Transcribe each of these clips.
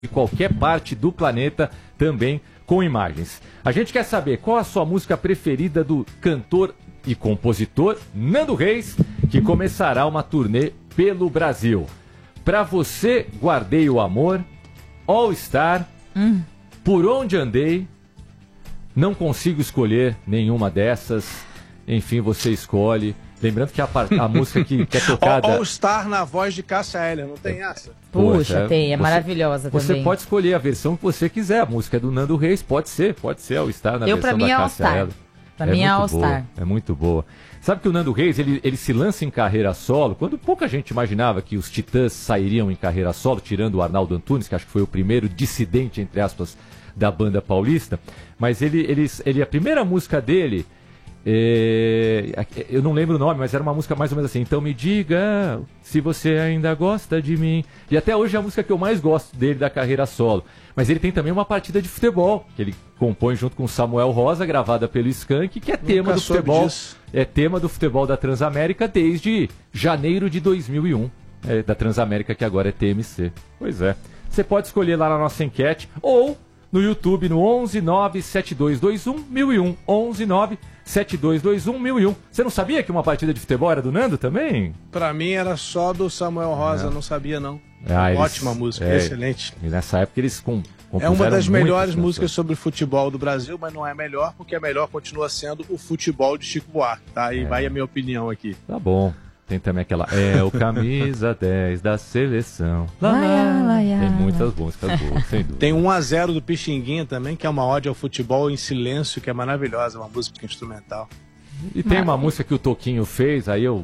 de qualquer parte do planeta, também com imagens. A gente quer saber qual a sua música preferida do cantor e compositor Nando Reis, que começará uma turnê pelo Brasil. Pra você, Guardei o Amor, All Star, Por Onde Andei, Não Consigo Escolher nenhuma dessas, enfim, você escolhe. Lembrando que a música que é tocada... All Star na voz de Cássia Eller, não tem essa? Puxa, tem, é maravilhosa também. Você pode escolher a versão que você quiser. A música é do Nando Reis, pode ser All Star na versão da Cássia Eller. Pra mim é All Star. É muito boa. Sabe que o Nando Reis, ele se lança em carreira solo, quando pouca gente imaginava que os Titãs sairiam em carreira solo, tirando o Arnaldo Antunes, que acho que foi o primeiro dissidente, entre aspas, da banda paulista. Mas a primeira música dele... eu não lembro o nome, mas era uma música mais ou menos assim: então me diga se você ainda gosta de mim. E até hoje é a música que eu mais gosto dele da carreira solo. Mas ele tem também uma partida de futebol que ele compõe junto com Samuel Rosa, gravada pelo Skank, que é tema do futebol. É tema do futebol da Transamérica desde janeiro de 2001. Da Transamérica, que agora é TMC. Pois é. Você pode escolher lá na nossa enquete ou no YouTube no 11972211001. 11972211001. Você não sabia que uma partida de futebol era do Nando também? Pra mim era só do Samuel Rosa, não sabia não. Ótima música, é, excelente. E nessa época eles compuseram é uma das melhores canções. músicas sobre futebol do Brasil, mas não é melhor, porque a melhor continua sendo o futebol de Chico Buarque, tá? Aí vai a minha opinião aqui. Tá bom. Tem também aquela É o camisa 10 da seleção. Tem muitas músicas boas, sem dúvida. Tem 1-0 do Pixinguinha também, que é uma ode ao futebol em silêncio, que é maravilhosa, uma música instrumental. E tem uma música que o Toquinho fez, aí eu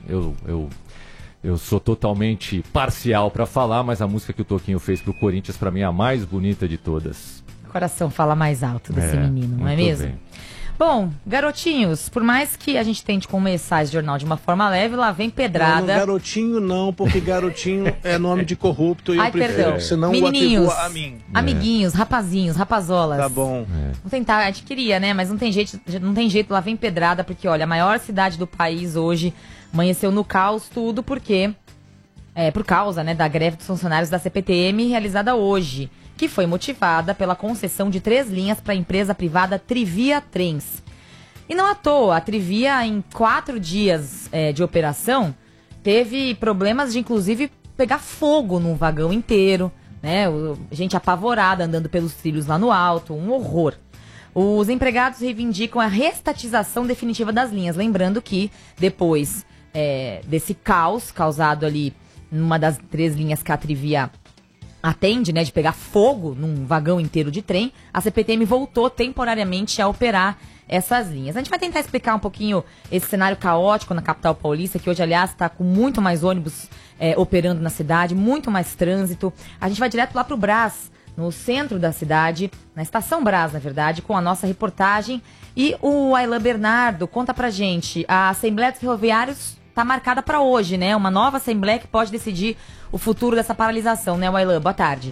sou totalmente parcial pra falar, mas a música que o Toquinho fez pro Corinthians, pra mim, é a mais bonita de todas. O coração fala mais alto desse menino, não é mesmo? Bem. Bom, garotinhos, por mais que a gente tente começar esse jornal de uma forma leve, lá vem pedrada. Não, garotinho não, porque garotinho é nome de corrupto e eu prefiro, perdão. Senão Menininhos, o atribua a mim. Amiguinhos, rapazinhos, rapazolas. Tá bom. Vamos tentar, a gente queria, né, mas não tem jeito, lá vem pedrada, porque olha, a maior cidade do país hoje amanheceu no caos, tudo porque, por causa, né, da greve dos funcionários da CPTM realizada hoje, que foi motivada pela concessão de 3 linhas para a empresa privada Trivia Trens. E não à toa, a Trivia, em 4 dias de operação, teve problemas de, inclusive, pegar fogo num vagão inteiro, né? Gente apavorada andando pelos trilhos lá no alto, um horror. Os empregados reivindicam a reestatização definitiva das linhas, lembrando que depois desse caos causado ali numa das 3 linhas que a Trivia atende, né, de pegar fogo num vagão inteiro de trem, a CPTM voltou temporariamente a operar essas linhas. A gente vai tentar explicar um pouquinho esse cenário caótico na capital paulista, que hoje, aliás, está com muito mais ônibus operando na cidade, muito mais trânsito. A gente vai direto lá para o Brás, no centro da cidade, na Estação Brás, na verdade, com a nossa reportagem. E o Aylan Bernardo conta pra gente, a Assembleia dos Ferroviários está marcada para hoje, né? Uma nova Assembleia que pode decidir o futuro dessa paralisação, né, Aylan? Boa tarde.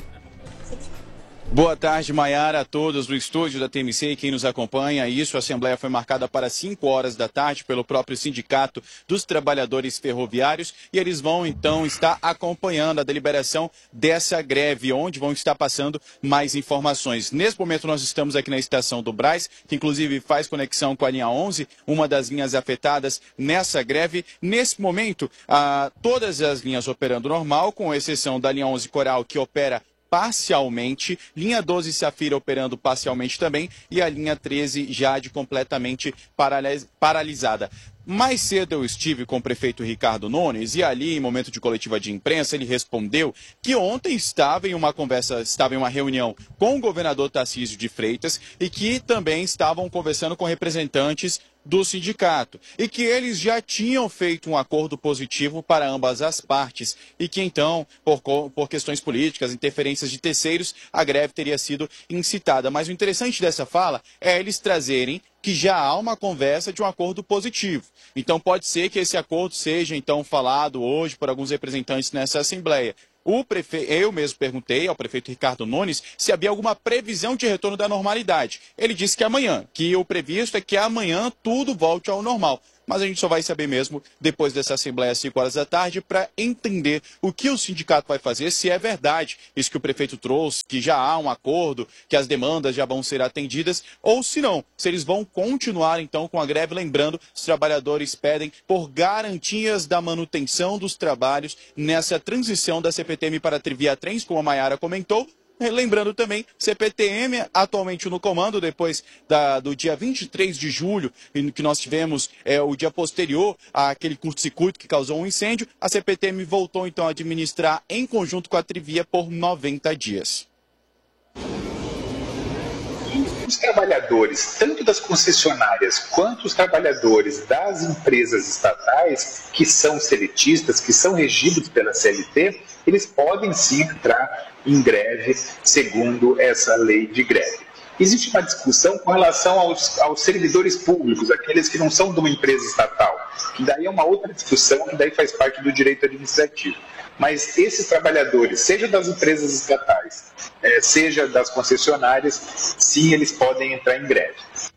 Boa tarde, Maiara, a todos do estúdio da TMC e quem nos acompanha. Isso, a Assembleia foi marcada para 5 horas da tarde pelo próprio Sindicato dos Trabalhadores Ferroviários e eles vão, então, estar acompanhando a deliberação dessa greve, onde vão estar passando mais informações. Nesse momento, nós estamos aqui na estação do Brás, que inclusive faz conexão com a linha 11, uma das linhas afetadas nessa greve. Nesse momento, todas as linhas operando normal, com exceção da linha 11 Coral, que opera parcialmente, linha 12 Safira operando parcialmente também e a linha 13 Jade completamente paralisada. Mais cedo eu estive com o prefeito Ricardo Nunes e ali, em momento de coletiva de imprensa, ele respondeu que ontem estava em uma reunião com o governador Tarcísio de Freitas e que também estavam conversando com representantes do sindicato e que eles já tinham feito um acordo positivo para ambas as partes e que então, por questões políticas, interferências de terceiros, a greve teria sido incitada. Mas o interessante dessa fala é eles trazerem que já há uma conversa de um acordo positivo. Então pode ser que esse acordo seja então falado hoje por alguns representantes nessa Assembleia. Eu mesmo perguntei ao prefeito Ricardo Nunes se havia alguma previsão de retorno da normalidade. Ele disse que amanhã, que o previsto é que amanhã tudo volte ao normal. mas a gente só vai saber mesmo depois dessa assembleia às 5 horas da tarde para entender o que o sindicato vai fazer, se é verdade isso que o prefeito trouxe, que já há um acordo, que as demandas já vão ser atendidas, ou se não, se eles vão continuar então com a greve. Lembrando, os trabalhadores pedem por garantias da manutenção dos trabalhos nessa transição da CPTM para a Via Trens, como a Maiara comentou. Lembrando também, CPTM atualmente no comando, depois do dia 23 de julho, que nós tivemos o dia posterior àquele curto-circuito que causou um incêndio, a CPTM voltou então a administrar em conjunto com a Trivia por 90 dias. Os trabalhadores, tanto das concessionárias quanto os trabalhadores das empresas estatais, que são seletistas, que são regidos pela CLT, eles podem sim entrar em greve segundo essa lei de greve. Existe uma discussão com relação aos servidores públicos, aqueles que não são de uma empresa estatal, que daí é uma outra discussão, que daí faz parte do direito administrativo. Mas esses trabalhadores, seja das empresas estatais, seja das concessionárias, sim, eles podem entrar em greve.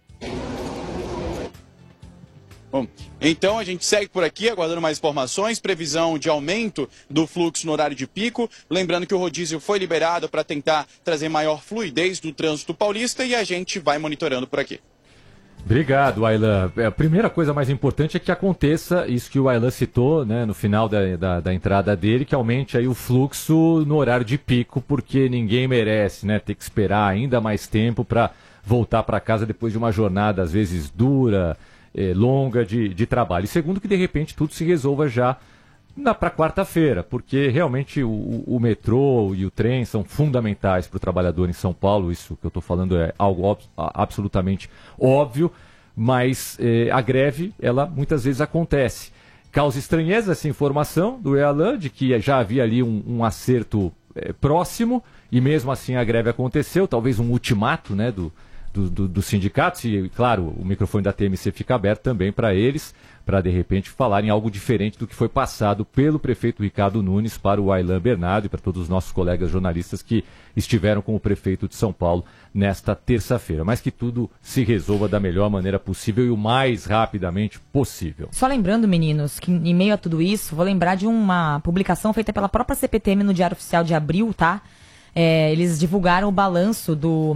Bom, então a gente segue por aqui, aguardando mais informações, previsão de aumento do fluxo no horário de pico. Lembrando que o rodízio foi liberado para tentar trazer maior fluidez do trânsito paulista e a gente vai monitorando por aqui. Obrigado, Aylan. A primeira coisa mais importante é que aconteça isso que o Aylan citou, né, no final da entrada dele, que aumente aí o fluxo no horário de pico, porque ninguém merece, né, ter que esperar ainda mais tempo para voltar para casa depois de uma jornada, às vezes, dura, longa de trabalho. E segundo, que de repente tudo se resolva já para quarta-feira, porque realmente o metrô e o trem são fundamentais para o trabalhador em São Paulo. Isso que eu estou falando é algo absolutamente óbvio, mas a greve, ela muitas vezes acontece. Causa estranheza essa informação do Aylan de que já havia ali um acerto próximo, e mesmo assim a greve aconteceu, talvez um ultimato, né, dos sindicatos, e claro, o microfone da TMC fica aberto também para eles, para de repente falarem algo diferente do que foi passado pelo prefeito Ricardo Nunes para o Aylan Bernardo e para todos os nossos colegas jornalistas que estiveram com o prefeito de São Paulo nesta terça-feira. Mas que tudo se resolva da melhor maneira possível e o mais rapidamente possível. Só lembrando, meninos, que em meio a tudo isso, vou lembrar de uma publicação feita pela própria CPTM no Diário Oficial de abril, tá? Eles divulgaram o balanço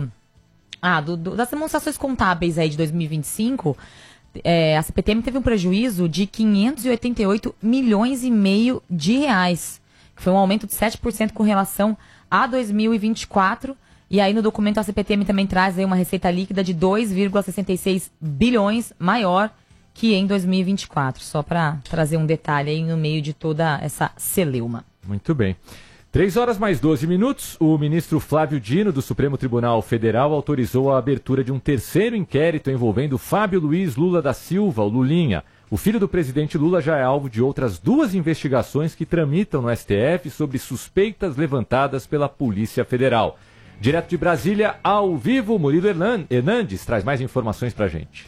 das demonstrações contábeis aí de 2025, a CPTM teve um prejuízo de 588 milhões e meio de reais, que foi um aumento de 7% com relação a 2024. E aí no documento a CPTM também traz aí uma receita líquida de 2,66 bilhões, maior que em 2024. Só para trazer um detalhe aí no meio de toda essa celeuma. Muito bem. 3h mais 12. O ministro Flávio Dino, do Supremo Tribunal Federal, autorizou a abertura de um terceiro inquérito envolvendo Fábio Luiz Lula da Silva, o Lulinha. O filho do presidente Lula já é alvo de outras 2 investigações que tramitam no STF sobre suspeitas levantadas pela Polícia Federal. Direto de Brasília, ao vivo, Murilo Hernandes traz mais informações pra gente.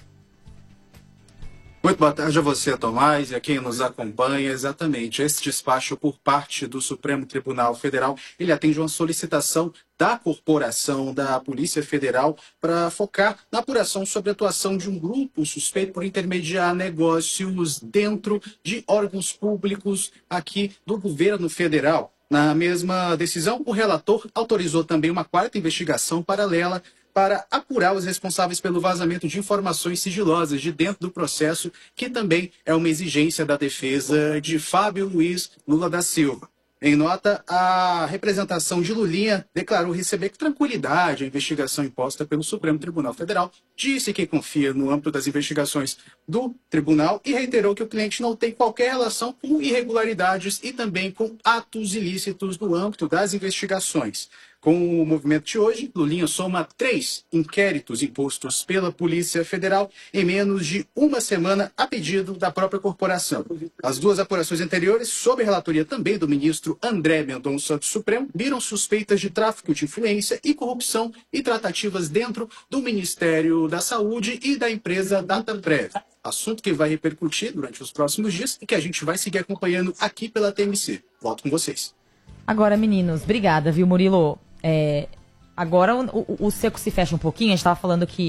Muito boa tarde a você, Tomás, e a quem nos acompanha. Exatamente, esse despacho por parte do Supremo Tribunal Federal, ele atende uma solicitação da corporação da Polícia Federal para focar na apuração sobre a atuação de um grupo suspeito por intermediar negócios dentro de órgãos públicos aqui do governo federal. Na mesma decisão, o relator autorizou também uma 4ª investigação paralela para apurar os responsáveis pelo vazamento de informações sigilosas de dentro do processo, que também é uma exigência da defesa de Fábio Luiz Lula da Silva. Em nota, a representação de Lulinha declarou receber com tranquilidade a investigação imposta pelo Supremo Tribunal Federal, disse que confia no âmbito das investigações do tribunal e reiterou que o cliente não tem qualquer relação com irregularidades e também com atos ilícitos no âmbito das investigações. Com o movimento de hoje, Lulinha soma 3 inquéritos impostos pela Polícia Federal em menos de uma semana a pedido da própria corporação. As 2 apurações anteriores, sob relatoria também do ministro André Mendonça do Supremo, viram suspeitas de tráfico de influência e corrupção e tratativas dentro do Ministério da Saúde e da empresa Dataprev. Assunto que vai repercutir durante os próximos dias e que a gente vai seguir acompanhando aqui pela TMC. Volto com vocês. Agora, meninos, obrigada, viu, Murilo? Agora o cerco se fecha um pouquinho. A gente estava falando que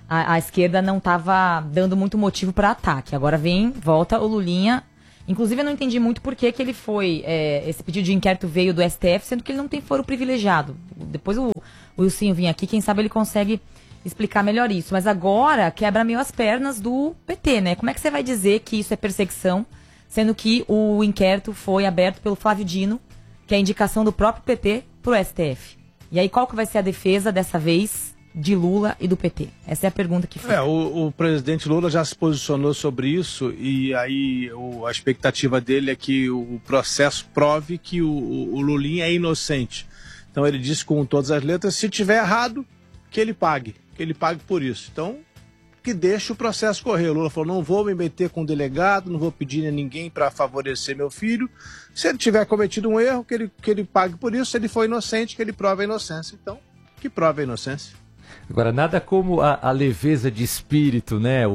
a esquerda não estava dando muito motivo para ataque. Agora volta o Lulinha. Inclusive, eu não entendi muito por que ele foi... esse pedido de inquérito veio do STF, sendo que ele não tem foro privilegiado. Depois o Wilson vir aqui, quem sabe ele consegue explicar melhor isso. Mas agora quebra meio as pernas do PT, né? Como é que você vai dizer que isso é perseguição, sendo que o inquérito foi aberto pelo Flávio Dino, que é a indicação do próprio PT pro STF? E aí, qual que vai ser a defesa dessa vez de Lula e do PT? Essa é a pergunta que fica. O presidente Lula já se posicionou sobre isso e aí a expectativa dele é que o processo prove que o Lulinha é inocente. Então ele disse com todas as letras, se tiver errado, que ele pague por isso. Então, que deixe o processo correr. O Lula falou, não vou me meter com o delegado, não vou pedir a ninguém para favorecer meu filho. Se ele tiver cometido um erro, que ele pague por isso. Se ele for inocente, que ele prove a inocência. Então, que prove a inocência. Agora, nada como a leveza de espírito, né?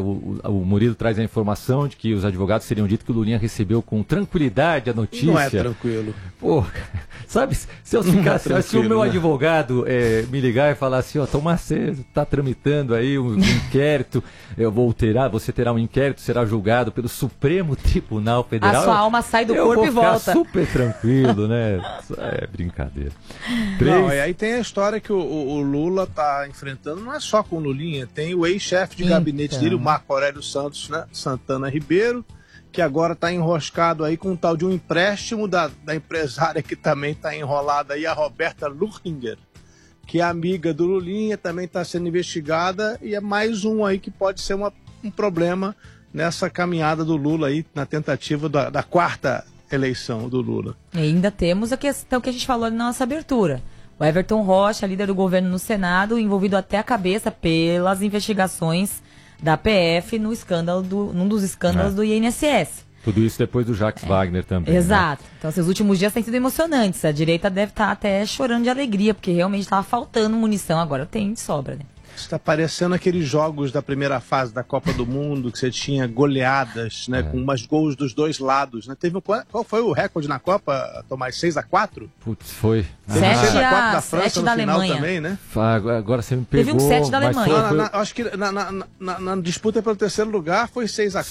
O Murilo traz a informação de que os advogados teriam dito que o Lulinha recebeu com tranquilidade a notícia. Não é tranquilo. Pô, sabe, se eu ficasse, se o meu advogado me ligar e falar assim, ó, Tomás, você está tramitando aí um inquérito, você terá um inquérito, será julgado pelo Supremo Tribunal Federal. A sua alma sai do corpo e volta. Super tranquilo, né? É brincadeira. Não, e aí tem a história que o Lula está enfrentando, não é só com o Lulinha, tem o ex-chefe de gabinete dele, o Marco Aurélio Santos, né, Santana Ribeiro, que agora está enroscado aí com um tal de um empréstimo da empresária que também está enrolada aí, a Roberta Luchinger, que é amiga do Lulinha, também está sendo investigada e é mais um aí que pode ser um problema nessa caminhada do Lula aí, na tentativa da quarta eleição do Lula. E ainda temos a questão que a gente falou na nossa abertura. O Everton Rocha, líder do governo no Senado, envolvido até a cabeça pelas investigações da PF num dos escândalos do INSS. Tudo isso depois do Jacques Wagner também. Exato. Né? Então, esses últimos dias têm sido emocionantes. A direita deve estar até chorando de alegria, porque realmente estava faltando munição. Agora tem de sobra, né? Está parecendo aqueles jogos da primeira fase da Copa do Mundo, que você tinha goleadas, né, com umas gols dos dois lados. Né? Qual foi o recorde na Copa, Tomás? 6-4? Putz, foi. 6-4 da França da no final Alemanha também, né? Agora você me pegou. Teve um 7 da Alemanha. Acho que na disputa pelo terceiro lugar foi 6-4.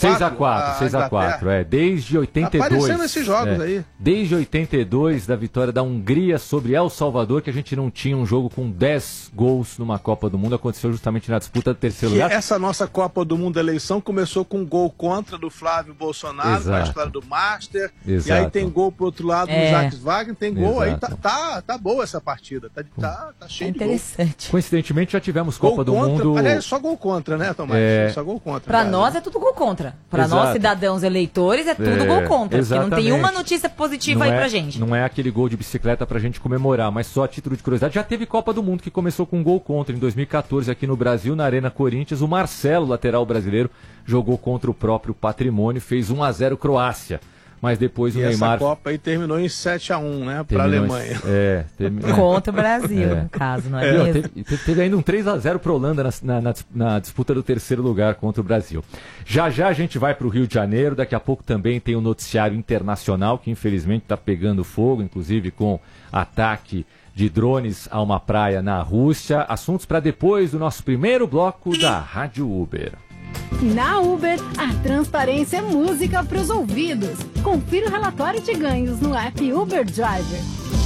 6-4, desde 82. Aparecendo esses jogos aí. Desde 82, da vitória da Hungria sobre El Salvador, que a gente não tinha um jogo com 10 gols numa Copa do Mundo, aconteceu justamente na disputa do terceiro lugar. Essa nossa Copa do Mundo eleição começou com um gol contra do Flávio Bolsonaro, com a história do Master. Exato. E aí tem gol pro outro lado do Jacques Wagner, tem gol. Exato. Aí tá boa essa partida, tá cheio de gol. Interessante. Coincidentemente já tivemos Copa do Mundo. Aliás, só gol contra, né, Tomás? Só gol contra. Pra nós é tudo gol contra. Pra nós, cidadãos eleitores, é tudo gol contra. Exatamente. Porque não tem uma notícia positiva aí pra gente. Não é aquele gol de bicicleta pra gente comemorar, mas só a título de curiosidade. Já teve Copa do Mundo que começou com gol contra em 2014 aqui no Brasil, na Arena Corinthians. O Marcelo, lateral brasileiro, jogou contra o próprio Patrimônio, fez 1-0 Croácia. Mas depois o Neymar... essa Copa aí terminou em 7-1, né? Para a Alemanha. Contra o Brasil, no caso, não é mesmo? Teve ainda um 3-0 para a Holanda na disputa do terceiro lugar contra o Brasil. Já a gente vai para o Rio de Janeiro. Daqui a pouco também tem o noticiário internacional, que infelizmente está pegando fogo, inclusive com ataque de drones a uma praia na Rússia. Assuntos para depois do nosso primeiro bloco da Rádio Uber. Na Uber, a transparência é música para os ouvidos. Confira o relatório de ganhos no app Uber Driver.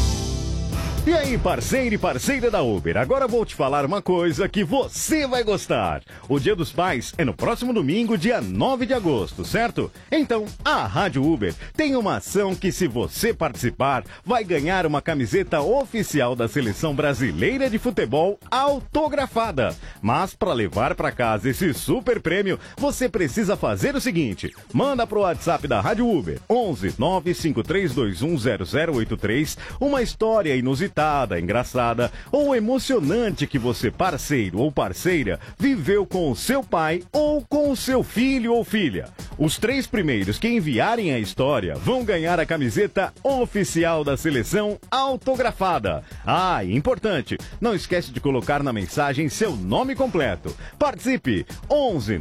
E aí, parceiro e parceira da Uber, agora vou te falar uma coisa que você vai gostar. O Dia dos Pais é no próximo domingo, dia 9 de agosto, certo? Então, a Rádio Uber tem uma ação que, se você participar, vai ganhar uma camiseta oficial da Seleção Brasileira de Futebol autografada. Mas, para levar para casa esse super prêmio, você precisa fazer o seguinte: manda pro WhatsApp da Rádio Uber, 11 95321 0083, uma história inusitada, engraçada ou emocionante que você, parceiro ou parceira, viveu com o seu pai ou com o seu filho ou filha. Os 3 primeiros que enviarem a história vão ganhar a camiseta oficial da seleção autografada. Ah, e importante, não esquece de colocar na mensagem seu nome completo. Participe! 11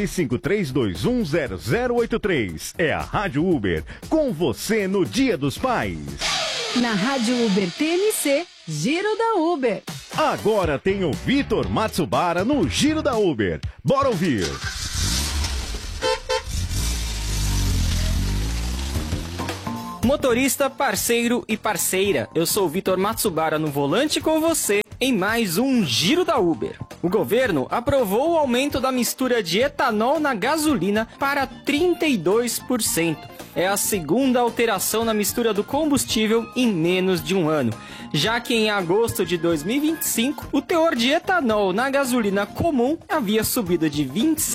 95321 0083. É a Rádio Uber, com você no Dia dos Pais. Na Rádio Uber TNC, Giro da Uber. Agora tem o Vitor Matsubara no Giro da Uber. Bora ouvir. Motorista, parceiro e parceira, eu sou o Vitor Matsubara no volante com você em mais um Giro da Uber. O governo aprovou o aumento da mistura de etanol na gasolina para 32%. É a segunda alteração na mistura do combustível em menos de um ano, já que em agosto de 2025, o teor de etanol na gasolina comum havia subido de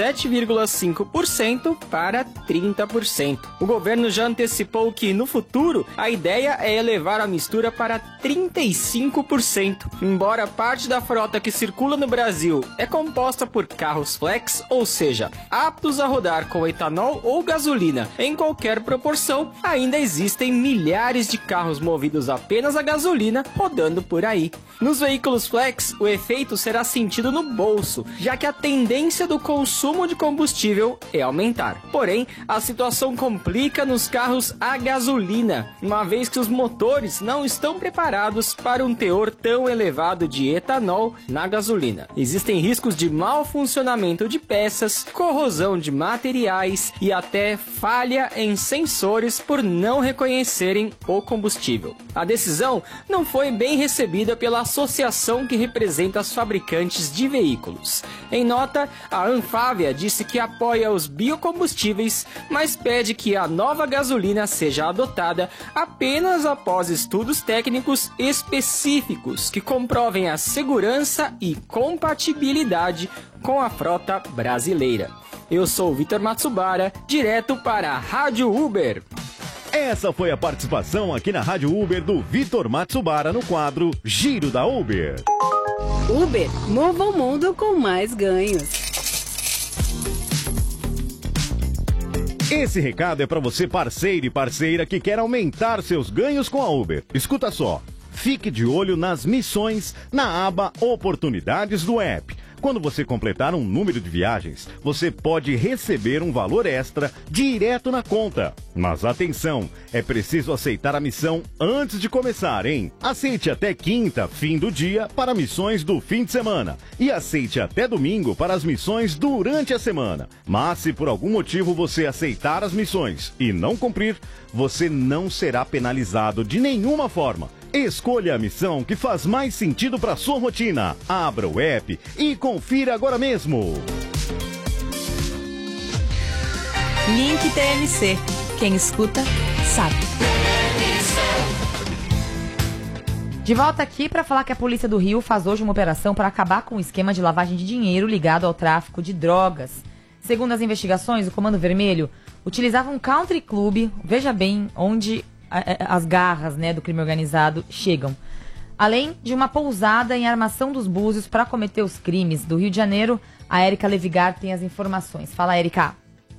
27,5% para 30%. O governo já antecipou que, no futuro, a ideia é elevar a mistura para 35%. Embora parte da frota que circula no Brasil é composta por carros flex, ou seja, aptos a rodar com etanol ou gasolina em qualquer proporção, ainda existem milhares de carros movidos apenas a gasolina rodando por aí. Nos veículos flex, o efeito será sentido no bolso, já que a tendência do consumo de combustível é aumentar. Porém, a situação complica nos carros a gasolina, uma vez que os motores não estão preparados para um teor tão elevado de etanol na gasolina. Existem riscos de mau funcionamento de peças, corrosão de materiais e até falha em sensores por não reconhecerem o combustível. A decisão não foi bem recebida pela associação que representa os fabricantes de veículos. Em nota, a Anfávia disse que apoia os biocombustíveis, mas pede que a nova gasolina seja adotada apenas após estudos técnicos específicos que comprovem a segurança e compatibilidade com a frota brasileira. Eu sou o Vitor Matsubara, direto para a Rádio Uber. Essa foi a participação aqui na Rádio Uber do Vitor Matsubara no quadro Giro da Uber. Uber, mova o mundo com mais ganhos. Esse recado é para você, parceiro e parceira, que quer aumentar seus ganhos com a Uber. Escuta só, fique de olho nas missões na aba Oportunidades do app. Quando você completar um número de viagens, você pode receber um valor extra direto na conta. Mas atenção, é preciso aceitar a missão antes de começar, hein? Aceite até quinta, fim do dia, para missões do fim de semana. E aceite até domingo para as missões durante a semana. Mas se por algum motivo você aceitar as missões e não cumprir, você não será penalizado de nenhuma forma. Escolha a missão que faz mais sentido para sua rotina. Abra o app e confira agora mesmo. Link TMC. Quem escuta, sabe. De volta aqui para falar que a Polícia do Rio faz hoje uma operação para acabar com o esquema de lavagem de dinheiro ligado ao tráfico de drogas. Segundo as investigações, o Comando Vermelho utilizava um country club, veja bem onde as garras, né, do crime organizado chegam. Além de uma pousada em Armação dos Búzios para cometer os crimes do Rio de Janeiro, a Érica Levigar tem as informações. Fala, Érica.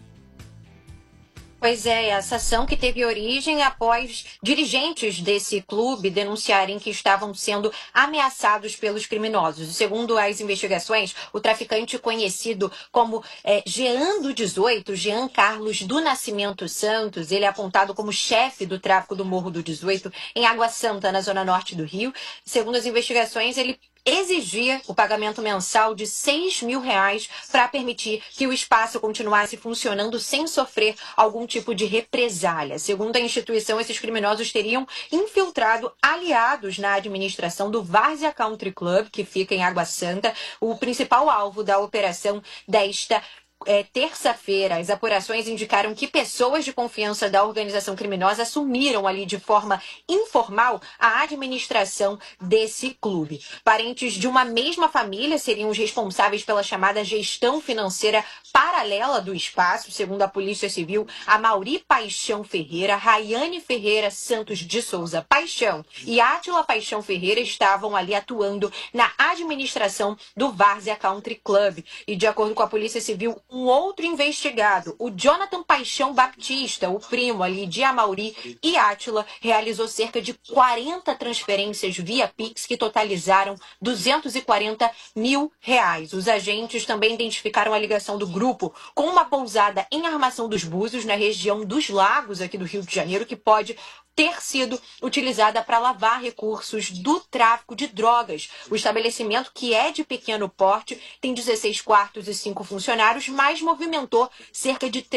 Pois é, essa ação que teve origem após dirigentes desse clube denunciarem que estavam sendo ameaçados pelos criminosos. Segundo as investigações, o traficante conhecido como Jean do 18, Jean Carlos do Nascimento Santos, ele é apontado como chefe do tráfico do Morro do 18 em Água Santa, na zona norte do Rio. Segundo as investigações, ele exigia o pagamento mensal de R$6 mil para permitir que o espaço continuasse funcionando sem sofrer algum tipo de represália. Segundo a instituição, esses criminosos teriam infiltrado aliados na administração do Várzea Country Club, que fica em Água Santa, o principal alvo da operação desta terça-feira. As apurações indicaram que pessoas de confiança da organização criminosa assumiram ali de forma informal a administração desse clube. Parentes de uma mesma família seriam os responsáveis pela chamada gestão financeira paralela do espaço. Segundo a Polícia Civil, Amauri Paixão Ferreira, Rayane Ferreira Santos de Souza Paixão e Átila Paixão Ferreira estavam ali atuando na administração do Várzea Country Club. E de acordo com a Polícia Civil, um outro investigado, o Jonathan Paixão Baptista, o primo ali de Amaury e Átila, realizou cerca de 40 transferências via Pix que totalizaram R$240 mil. Os agentes também identificaram a ligação do grupo com uma pousada em Armação dos Búzios, na região dos Lagos, aqui do Rio de Janeiro, que pode ter sido utilizada para lavar recursos do tráfico de drogas. O estabelecimento, que é de pequeno porte, tem 16 quartos e 5 funcionários, mas movimentou cerca de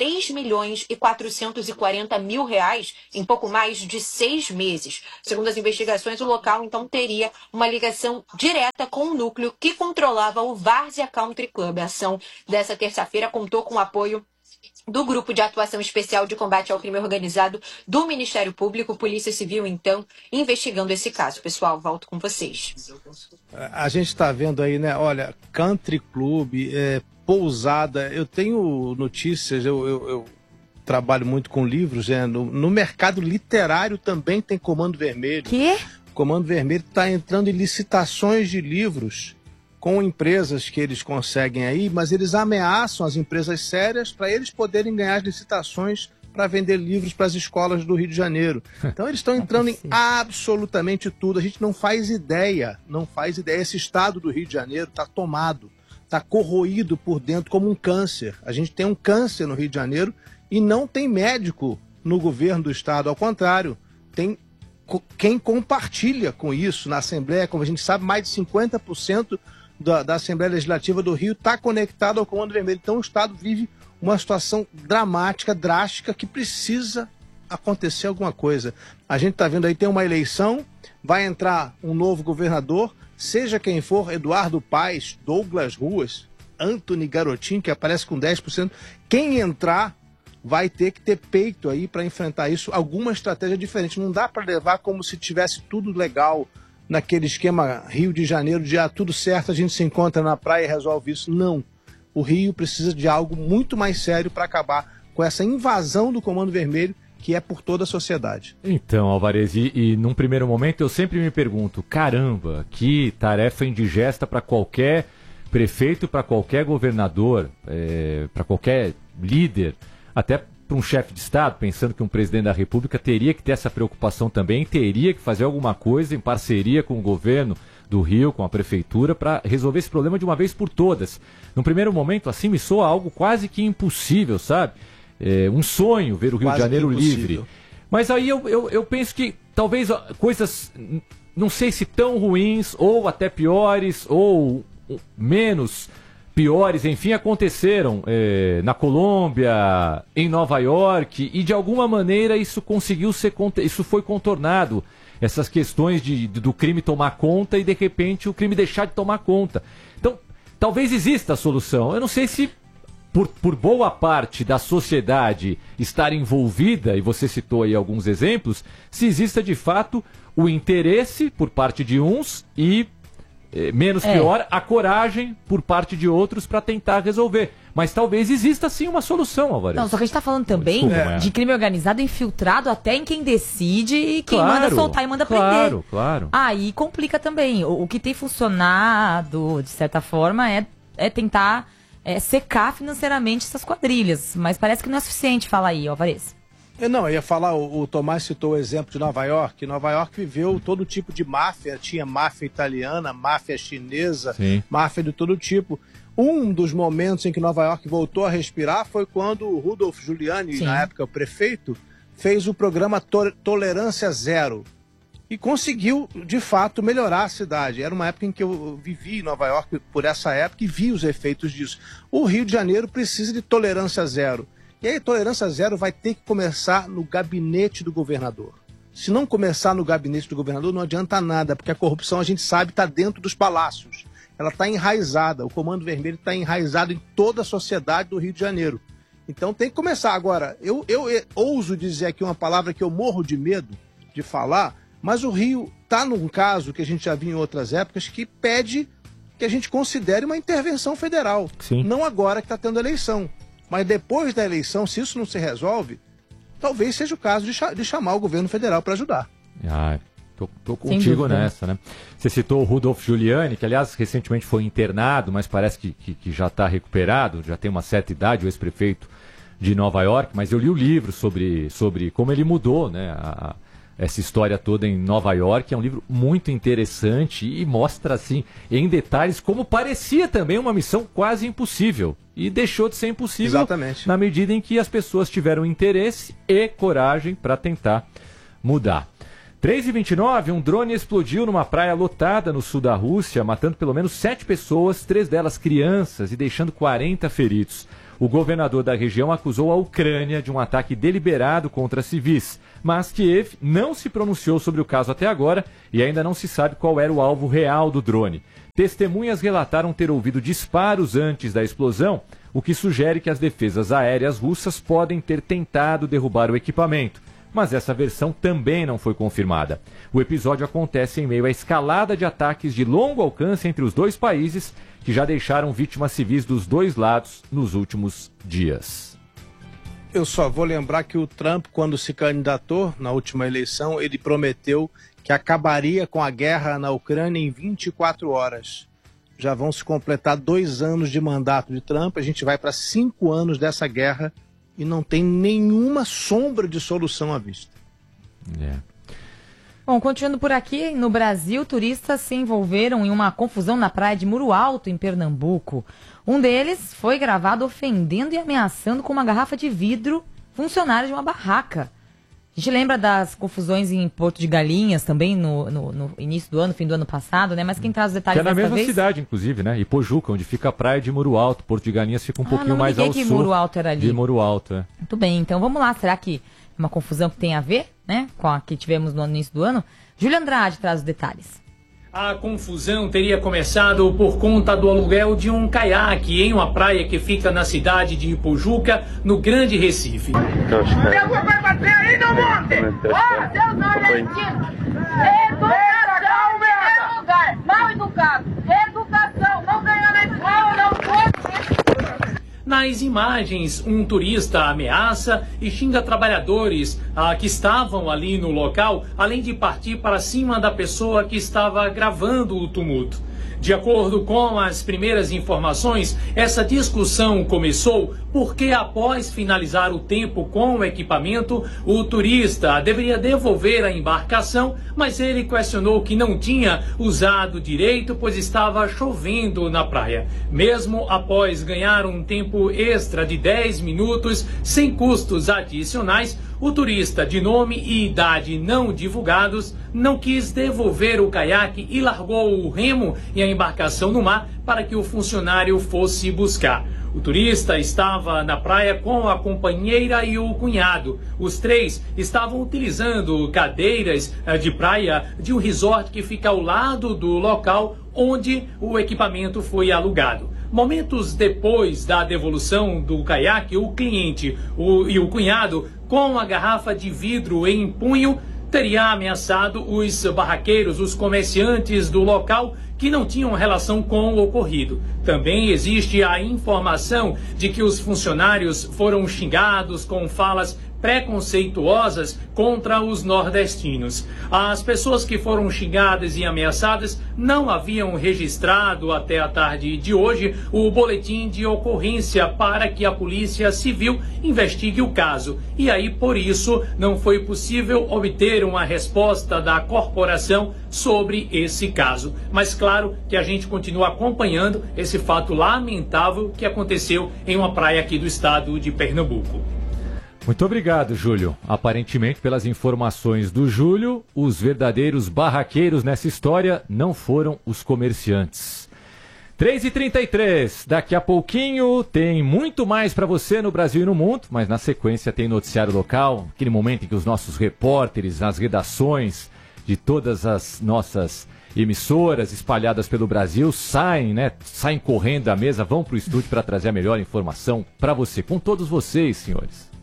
R$3.440.000 em pouco mais de 6 meses. Segundo as investigações, o local então teria uma ligação direta com o núcleo que controlava o Várzea Country Club. A ação dessa terça-feira contou com o apoio do Grupo de Atuação Especial de Combate ao Crime Organizado do Ministério Público, Polícia Civil, então, investigando esse caso. Pessoal, volto com vocês. A gente está vendo aí, né? Olha, country club, pousada. Eu tenho notícias, eu trabalho muito com livros, né? No mercado literário também tem Comando Vermelho. Quê? O Comando Vermelho está entrando em licitações de livros com empresas que eles conseguem aí, mas eles ameaçam as empresas sérias para eles poderem ganhar as licitações para vender livros para as escolas do Rio de Janeiro. Então eles estão entrando em absolutamente tudo. A gente não faz ideia. Esse estado do Rio de Janeiro está tomado, está corroído por dentro como um câncer. A gente tem um câncer no Rio de Janeiro e não tem médico no governo do estado. Ao contrário, tem quem compartilha com isso na Assembleia. Como a gente sabe, mais de 50% da Assembleia Legislativa do Rio está conectado ao Comando Vermelho. Então o Estado vive uma situação dramática, drástica, que precisa acontecer alguma coisa. A gente está vendo aí, tem uma eleição, vai entrar um novo governador, seja quem for, Eduardo Paes, Douglas Ruas, Antony Garotinho, que aparece com 10%, quem entrar vai ter que ter peito aí para enfrentar isso, alguma estratégia diferente. Não dá para levar como se tivesse tudo legal, naquele esquema Rio de Janeiro, de tudo certo, a gente se encontra na praia e resolve isso. Não. O Rio precisa de algo muito mais sério para acabar com essa invasão do Comando Vermelho, que é por toda a sociedade. Então, Alvarez, e num primeiro momento eu sempre me pergunto, caramba, que tarefa indigesta para qualquer prefeito, para qualquer governador, para qualquer líder, até para um chefe de Estado, pensando que um presidente da República teria que ter essa preocupação também, teria que fazer alguma coisa em parceria com o governo do Rio, com a prefeitura, para resolver esse problema de uma vez por todas. Num primeiro momento, assim, me soa algo quase que impossível, sabe? Um sonho ver o Rio de Janeiro livre. Mas aí eu penso que talvez coisas, não sei se tão ruins, ou até piores, ou menos piores, enfim, aconteceram na Colômbia, em Nova York, e de alguma maneira isso conseguiu ser, isso foi contornado, essas questões do crime tomar conta e de repente o crime deixar de tomar conta. Então, talvez exista a solução. Eu não sei se por boa parte da sociedade estar envolvida, e você citou aí alguns exemplos, se exista de fato o interesse por parte de uns e menos pior, a coragem por parte de outros para tentar resolver. Mas talvez exista sim uma solução, Alvarez. Não, só que a gente tá falando também de crime organizado infiltrado até em quem decide e quem manda soltar e manda prender. Claro. Aí complica também. O que tem funcionado, de certa forma, é tentar secar financeiramente essas quadrilhas. Mas parece que não é suficiente falar aí, Alvarez. Eu ia falar, o Tomás citou o exemplo de Nova York. Nova York viveu todo tipo de máfia, tinha máfia italiana, máfia chinesa, máfia de todo tipo. Um dos momentos em que Nova York voltou a respirar foi quando o Rudolph Giuliani, na época o prefeito, fez o programa Tolerância Zero e conseguiu, de fato, melhorar a cidade. Era uma época em que eu vivi em Nova York por essa época e vi os efeitos disso. O Rio de Janeiro precisa de tolerância zero. E aí, tolerância zero vai ter que começar no gabinete do governador. Se não começar no gabinete do governador, não adianta nada, porque a corrupção, a gente sabe, está dentro dos palácios. Ela está enraizada, o Comando Vermelho está enraizado em toda a sociedade do Rio de Janeiro. Então tem que começar. Agora, eu ouso dizer aqui uma palavra que eu morro de medo de falar, mas o Rio está num caso que a gente já viu em outras épocas que pede que a gente considere uma intervenção federal. Sim. Não agora que está tendo eleição. Mas depois da eleição, se isso não se resolve, talvez seja o caso de chamar o governo federal para ajudar. Tô contigo nessa, né? Você citou o Rudolf Giuliani, que aliás recentemente foi internado, mas parece que já está recuperado, já tem uma certa idade, o ex-prefeito de Nova York, mas eu li o livro sobre como ele mudou, né, essa história toda em Nova York. É um livro muito interessante e mostra, assim, em detalhes, como parecia também uma missão quase impossível. E deixou de ser impossível. Exatamente. Na medida em que as pessoas tiveram interesse e coragem para tentar mudar. 3h29, um drone explodiu numa praia lotada no sul da Rússia, matando pelo menos 7 pessoas, 3 delas crianças, e deixando 40 feridos. O governador da região acusou a Ucrânia de um ataque deliberado contra civis, mas Kiev não se pronunciou sobre o caso até agora e ainda não se sabe qual era o alvo real do drone. Testemunhas relataram ter ouvido disparos antes da explosão, o que sugere que as defesas aéreas russas podem ter tentado derrubar o equipamento. Mas essa versão também não foi confirmada. O episódio acontece em meio à escalada de ataques de longo alcance entre os dois países, que já deixaram vítimas civis dos dois lados nos últimos dias. Eu só vou lembrar que o Trump, quando se candidatou na última eleição, ele prometeu que acabaria com a guerra na Ucrânia em 24 horas. Já vão se completar 2 anos de mandato de Trump, a gente vai para 5 anos dessa guerra e não tem nenhuma sombra de solução à vista. Bom, continuando por aqui, no Brasil, turistas se envolveram em uma confusão na praia de Muro Alto, em Pernambuco. Um deles foi gravado ofendendo e ameaçando com uma garrafa de vidro funcionários de uma barraca. A gente lembra das confusões em Porto de Galinhas também no início do ano, fim do ano passado, né? Mas quem traz os detalhes dessa vez... Que é na mesma cidade, inclusive, né? Ipojuca, onde fica a praia de Muro Alto. Porto de Galinhas fica um pouquinho mais ao sul. Que Muro Alto era ali. De Muro Alto, é. Muito bem, então vamos lá. Será que é uma confusão que tem a ver, né, com a que tivemos no início do ano? Júlio Andrade traz os detalhes. A confusão teria começado por conta do aluguel de um caiaque em uma praia que fica na cidade de Ipojuca, no Grande Recife. Vai bater aí no monte! Ó, seus nordestinos! Educação, meu lugar! Mal educado! Educação! Não ganhou na escola, não pode! Nas imagens, um turista ameaça e xinga trabalhadores que estavam ali no local, além de partir para cima da pessoa que estava gravando o tumulto. De acordo com as primeiras informações, essa discussão começou porque após finalizar o tempo com o equipamento, o turista deveria devolver a embarcação, mas ele questionou que não tinha usado direito, pois estava chovendo na praia. Mesmo após ganhar um tempo extra de 10 minutos, sem custos adicionais, o turista, de nome e idade não divulgados, não quis devolver o caiaque e largou o remo e a embarcação no mar para que o funcionário fosse buscar. O turista estava na praia com a companheira e o cunhado. Os 3 estavam utilizando cadeiras de praia de um resort que fica ao lado do local onde o equipamento foi alugado. Momentos depois da devolução do caiaque, o cliente e o cunhado, com a garrafa de vidro em punho, teria ameaçado os barraqueiros, os comerciantes do local que não tinham relação com o ocorrido. Também existe a informação de que os funcionários foram xingados com falas preconceituosas contra os nordestinos. As pessoas que foram xingadas e ameaçadas não haviam registrado até a tarde de hoje o boletim de ocorrência para que a Polícia Civil investigue o caso. E aí, por isso, não foi possível obter uma resposta da corporação sobre esse caso. Mas claro que a gente continua acompanhando esse fato lamentável que aconteceu em uma praia aqui do estado de Pernambuco. Muito obrigado, Júlio. Aparentemente, pelas informações do Júlio, os verdadeiros barraqueiros nessa história não foram os comerciantes. 3h33, daqui a pouquinho tem muito mais para você no Brasil e no mundo, mas na sequência tem noticiário local, aquele momento em que os nossos repórteres, as redações de todas as nossas emissoras espalhadas pelo Brasil saem correndo da mesa, vão para o estúdio para trazer a melhor informação para você, com todos vocês, senhores.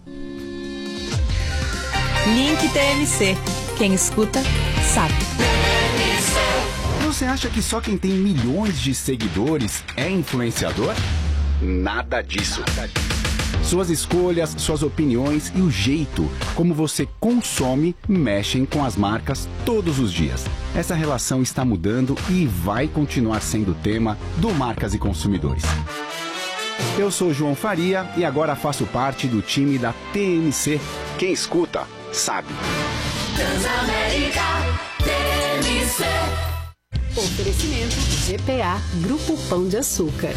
Link TMC. Quem escuta, sabe. Você acha que só quem tem milhões de seguidores é influenciador? Nada disso. Suas escolhas, suas opiniões e o jeito como você consome mexem com as marcas todos os dias. Essa relação está mudando e vai continuar sendo tema do Marcas e Consumidores. Eu sou João Faria e agora faço parte do time da TMC. Quem escuta, sabe. Transamérica TMC. Oferecimento GPA Grupo Pão de Açúcar.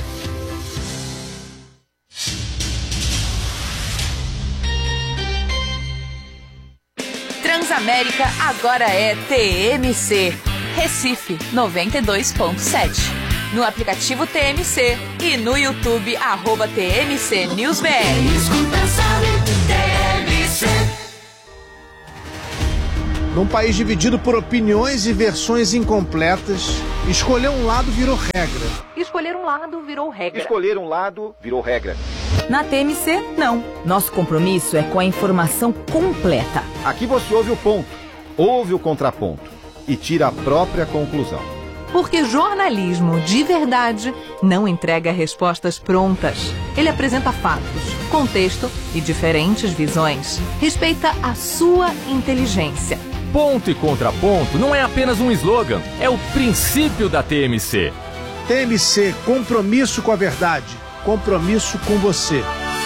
Transamérica agora é TMC. Recife 92.7. No aplicativo TMC e no YouTube @TMC News BR. Num país dividido por opiniões e versões incompletas, escolher um lado virou regra. Escolher um lado virou regra. Escolher um lado virou regra. Na TMC, não. Nosso compromisso é com a informação completa. Aqui você ouve o ponto, ouve o contraponto e tira a própria conclusão. Porque jornalismo de verdade não entrega respostas prontas. Ele apresenta fatos, contexto e diferentes visões. Respeita a sua inteligência. Ponto e contraponto não é apenas um slogan, é o princípio da TMC. TMC, compromisso com a verdade, compromisso com você.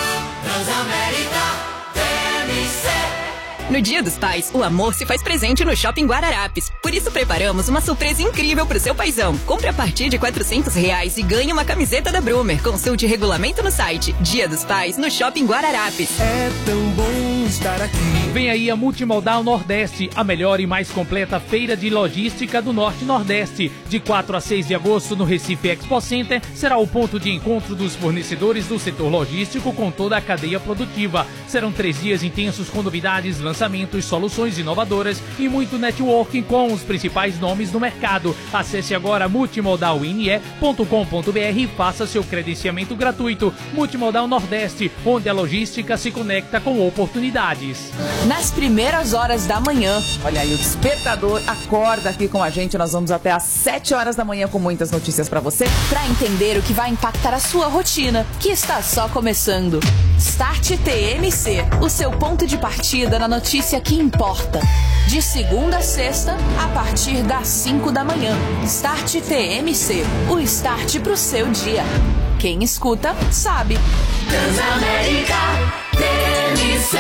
No Dia dos Pais, o amor se faz presente no Shopping Guararapes. Por isso preparamos uma surpresa incrível pro seu paizão. Compre a partir de R$400 e ganhe uma camiseta da Brumer. Consulte regulamento no site. Dia dos Pais no Shopping Guararapes. É tão bom estar aqui. Vem aí a Multimodal Nordeste, a melhor e mais completa feira de logística do Norte e Nordeste. De 4 a 6 de agosto no Recife Expo Center, será o ponto de encontro dos fornecedores do setor logístico com toda a cadeia produtiva. Serão 3 dias intensos com novidades, lançamentos, soluções inovadoras e muito networking com os principais nomes do mercado. Acesse agora multimodalne.com.br e faça seu credenciamento gratuito. Multimodal Nordeste, onde a logística se conecta com oportunidades. Nas primeiras horas da manhã. Olha aí, o despertador acorda aqui com a gente. Nós vamos até às 7 horas da manhã com muitas notícias pra você, pra entender o que vai impactar a sua rotina, que está só começando. Start TMC, o seu ponto de partida na notícia que importa. De segunda a sexta, a partir das 5 da manhã. Start TMC, o start pro seu dia. Quem escuta, sabe. Transamérica TMC.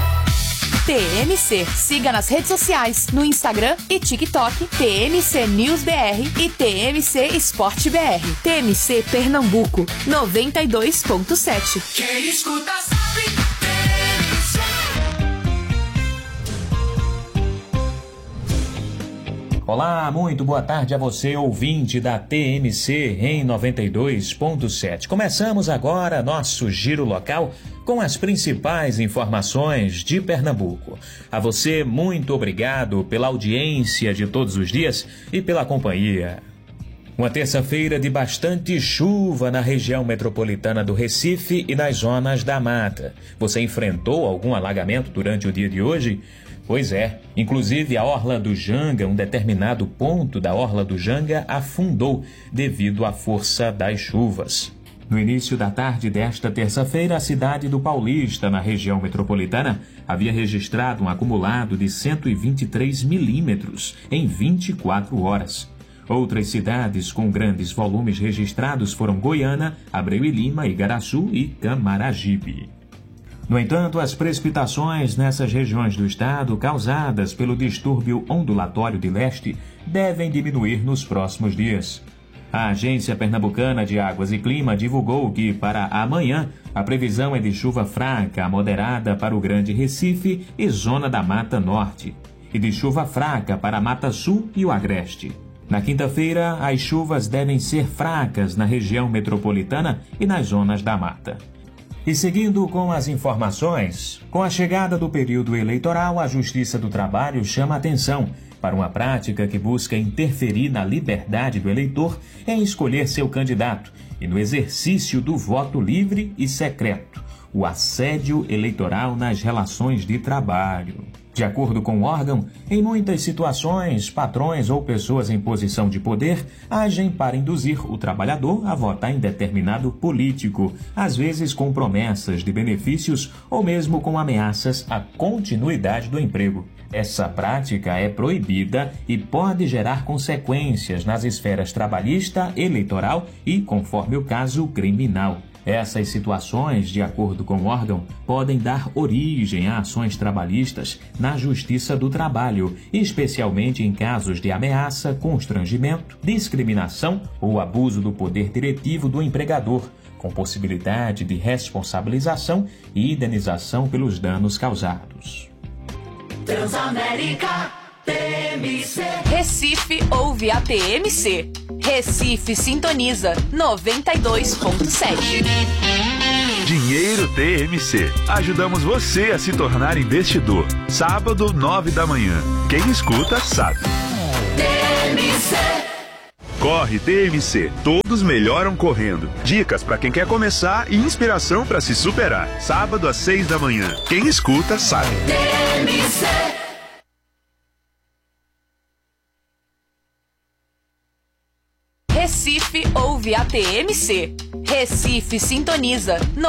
TMC, siga nas redes sociais, no Instagram e TikTok, TMC News BR e TMC Esporte BR. TMC Pernambuco, 92.7. Quem escuta sabe. Olá, muito boa tarde a você, ouvinte da TMC em 92.7. Começamos agora nosso giro local com as principais informações de Pernambuco. A você, muito obrigado pela audiência de todos os dias e pela companhia. Uma terça-feira de bastante chuva na região metropolitana do Recife e nas zonas da mata. Você enfrentou algum alagamento durante o dia de hoje? Pois é, inclusive a Orla do Janga, um determinado ponto da Orla do Janga afundou devido à força das chuvas. No início da tarde desta terça-feira, a cidade do Paulista, na região metropolitana, havia registrado um acumulado de 123 milímetros em 24 horas. Outras cidades com grandes volumes registrados foram Goiânia, Abreu e Lima, Igaraçu e Camaragibe. No entanto, as precipitações nessas regiões do estado, causadas pelo distúrbio ondulatório de leste, devem diminuir nos próximos dias. A Agência Pernambucana de Águas e Clima divulgou que, para amanhã, a previsão é de chuva fraca a moderada para o Grande Recife e Zona da Mata Norte, e de chuva fraca para a Mata Sul e o Agreste. Na quinta-feira, as chuvas devem ser fracas na região metropolitana e nas zonas da mata. E seguindo com as informações, com a chegada do período eleitoral, a Justiça do Trabalho chama atenção para uma prática que busca interferir na liberdade do eleitor em escolher seu candidato e no exercício do voto livre e secreto, o assédio eleitoral nas relações de trabalho. De acordo com o órgão, em muitas situações, patrões ou pessoas em posição de poder agem para induzir o trabalhador a votar em determinado político, às vezes com promessas de benefícios ou mesmo com ameaças à continuidade do emprego. Essa prática é proibida e pode gerar consequências nas esferas trabalhista, eleitoral e, conforme o caso, criminal. Essas situações, de acordo com o órgão, podem dar origem a ações trabalhistas na Justiça do Trabalho, especialmente em casos de ameaça, constrangimento, discriminação ou abuso do poder diretivo do empregador, com possibilidade de responsabilização e indenização pelos danos causados. Transamérica TMC. Recife ouve a TMC. Recife sintoniza 92.7. Dinheiro TMC. Ajudamos você a se tornar investidor. Sábado, 9 da manhã. Quem escuta, sabe. TMC. Corre TMC. Todos melhoram correndo. Dicas para quem quer começar e inspiração para se superar. Sábado às 6 da manhã. Quem escuta, sabe. TMC. Recife ouve a TMC. Recife sintoniza